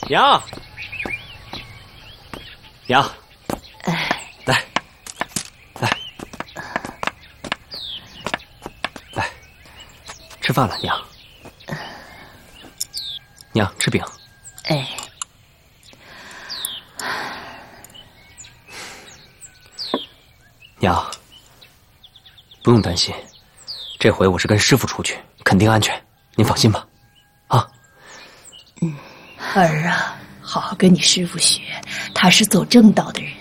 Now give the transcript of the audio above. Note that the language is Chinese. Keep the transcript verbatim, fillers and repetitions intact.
娘，娘， 哎， 来，来，来，吃饭了，娘。娘，吃饼。 哎， 娘，不用担心，这回我是跟师傅出去，肯定安全，您放心吧。啊， 嗯，儿啊，好好跟你师傅学，他是走正道的人。